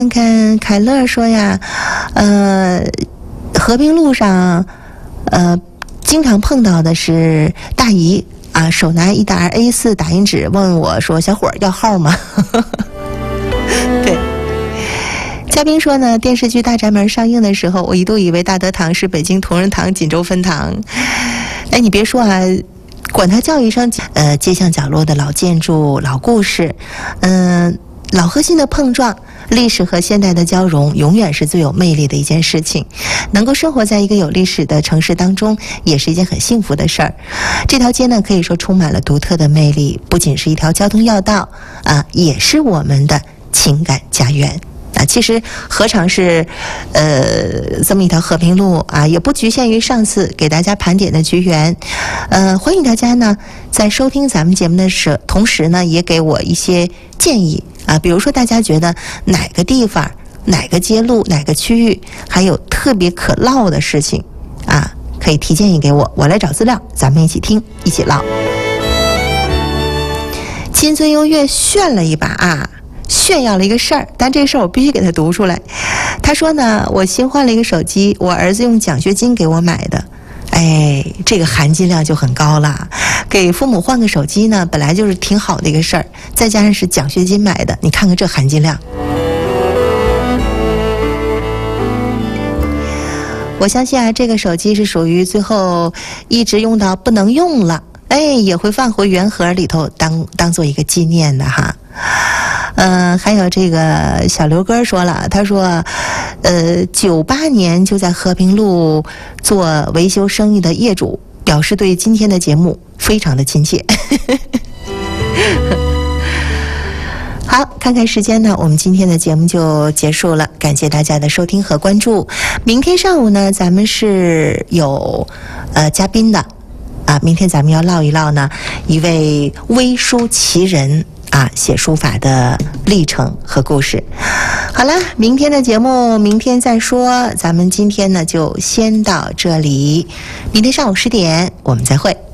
看看凯乐说呀，和平路上，经常碰到的是大姨啊，手拿一沓 A4 打印纸，问我说：“小伙儿要号吗？”对。嘉宾说呢，电视剧《大宅门》上映的时候，我一度以为大德堂是北京同仁堂锦州分堂。哎，你别说啊，管它叫一声街巷角落的老建筑、老故事，老和新的碰撞，历史和现代的交融，永远是最有魅力的一件事情。能够生活在一个有历史的城市当中，也是一件很幸福的事儿。这条街呢，可以说充满了独特的魅力，不仅是一条交通要道啊，也是我们的情感家园。其实何尝是这么一条和平路啊，也不局限于上次给大家盘点的菊园。欢迎大家呢在收听咱们节目的同时呢，也给我一些建议啊，比如说大家觉得哪个地方、哪个街路、哪个区域还有特别可唠的事情啊，可以提建议给我，我来找资料，咱们一起听，一起唠。金尊优越炫了一把啊，炫耀了一个事儿，但这个事儿我必须给他读出来。他说呢，我新换了一个手机，我儿子用奖学金给我买的。哎，这个含金量就很高了。给父母换个手机呢，本来就是挺好的一个事儿，再加上是奖学金买的，你看看这含金量。我相信啊，这个手机是属于最后一直用到不能用了，哎，也会放回原盒里头当做一个纪念的哈。还有这个小刘哥说了，他说98年就在和平路做维修生意的业主，表示对今天的节目非常的亲切。好，看看时间呢，我们今天的节目就结束了，感谢大家的收听和关注。明天上午呢，咱们是有嘉宾的啊，明天咱们要唠一唠呢一位微书奇人啊，写书法的历程和故事。好了，明天的节目明天再说，咱们今天呢就先到这里，明天上午10点我们再会。